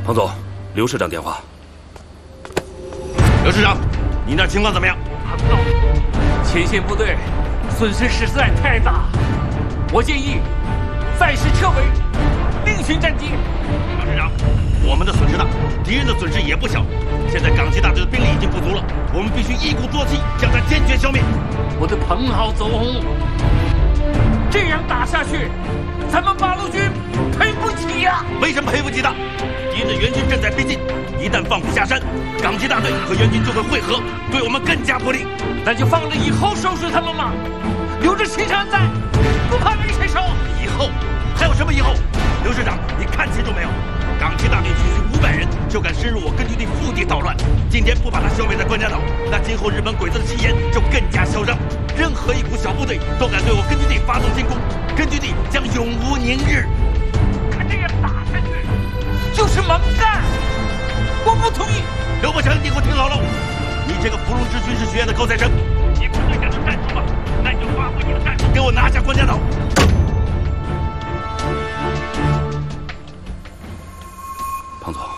彭总，刘社长电话。 刘市长，你那情况怎么样？ 阿总，前线部队损失实在太大，我建议暂时撤围，另寻战机。 刘市长，我们的损失大，敌人的损失也不小。现在港七大队的兵力已经不足了，我们必须一鼓作气，将它坚决消灭。 我的彭老总，这样打下去，咱们八路军赔不起呀！ 为什么赔不起的？敌人的援军正在逼近，一旦放虎下山，港七大队和援军就会汇合，对我们更加不利。 那就放了以后收拾他们嘛，留着青山在，不怕没谁收。 以后还有什么以后？刘市长，你看清楚没有？港七大队区区500人就敢深入我根据地腹地捣乱，今天不把它消灭在关家岛，那今后日本鬼子的气焰就更加嚣张。任何一股小部队都敢对我根据地发动进攻，根据地将永无宁日。 他这样打下去就是蛮干，我不同意。 刘伯承，你给我听好了，你这个芙蓉之军事学院的高材生，你不是想着战术吗？那你就发挥你的战术，给我拿下关家岛。 彭总，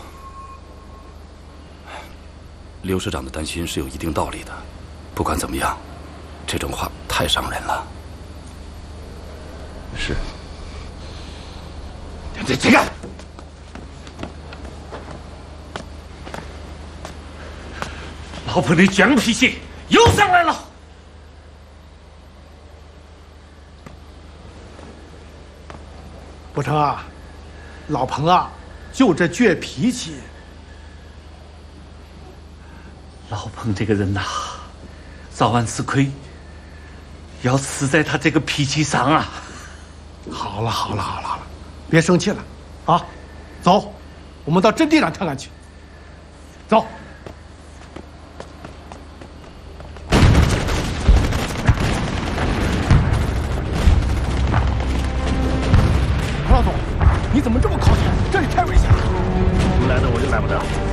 刘社长的担心是有一定道理的。不管怎么样，这种话太伤人了。 是。这个， 老彭的犟脾气又上来了。 伯承啊，老彭啊，就这倔脾气。 老彭这个人呐，早晚吃亏，要死在他这个脾气上啊！ 好了，别生气了，啊，走，我们到阵地上看看去。走。彭老总，你怎么这么靠前？这里太危险了。 不来的我就来不了。